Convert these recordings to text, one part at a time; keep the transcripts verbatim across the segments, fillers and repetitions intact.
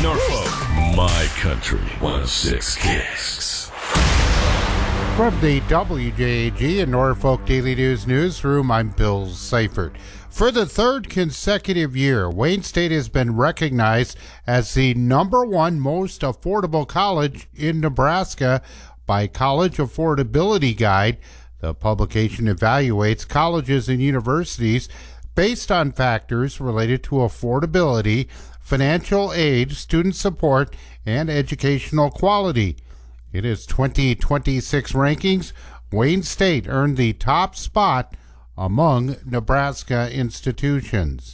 Norfolk, my country. one oh six Kicks. From the W J A G and Norfolk Daily News newsroom, I'm Bill Seifert. For the third consecutive year, Wayne State has been recognized as the number one most affordable college in Nebraska by College Affordability Guide. The publication evaluates colleges and universities based on factors related to affordability, financial aid, student support, and educational quality. In its twenty twenty-six rankings, Wayne State earned the top spot among Nebraska institutions.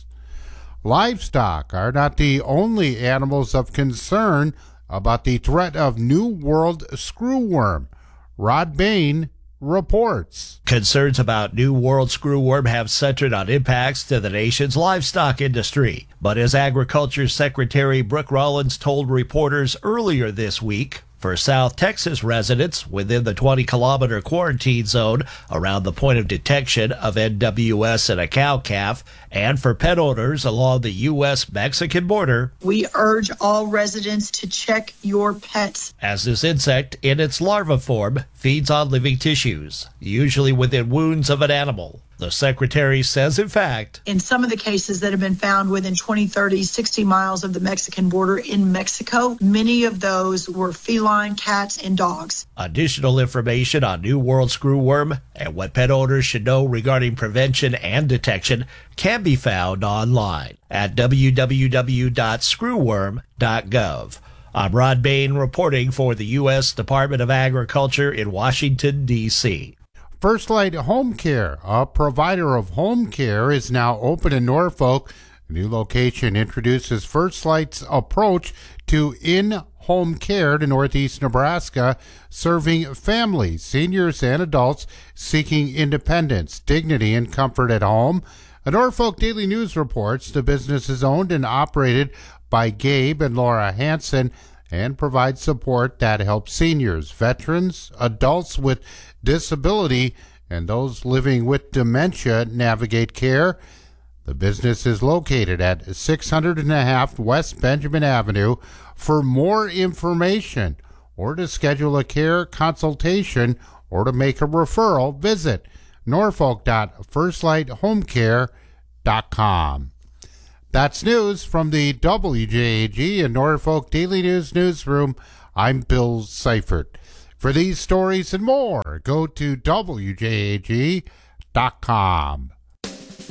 Livestock are not the only animals of concern about the threat of New World screwworm. Rod Bain reports. Concerns about New World screwworm have centered on impacts to the nation's livestock industry. But as Agriculture Secretary Brooke Rollins told reporters earlier this week, for South Texas residents within the twenty-kilometer quarantine zone around the point of detection of N W S in a cow-calf, and for pet owners along the U S Mexican border, we urge all residents to check your pets, as this insect, in its larva form, feeds on living tissues, usually within wounds of an animal. The secretary says, in fact, in some of the cases that have been found within twenty, thirty, sixty miles of the Mexican border in Mexico, many of those were feline cats and dogs. Additional information on New World screwworm and what pet owners should know regarding prevention and detection can be found online at w w w dot screwworm dot gov. I'm Rod Bain reporting for the U S Department of Agriculture in Washington, D C First Light Home Care, a provider of home care, is now open in Norfolk. The new location introduces First Light's approach to in-home care to Northeast Nebraska, serving families, seniors, and adults seeking independence, dignity, and comfort at home. A Norfolk Daily News reports the business is owned and operated by Gabe and Laura Hansen and provides support that helps seniors, veterans, adults with disability, and those living with dementia navigate care. The business is located at six hundred and a half West Benjamin Avenue. For more information or to schedule a care consultation or to make a referral, visit norfolk dot first light home care dot com. That's news from the W J A G and Norfolk Daily News newsroom. I'm Bill Seifert. For these stories and more, go to w j a g dot com.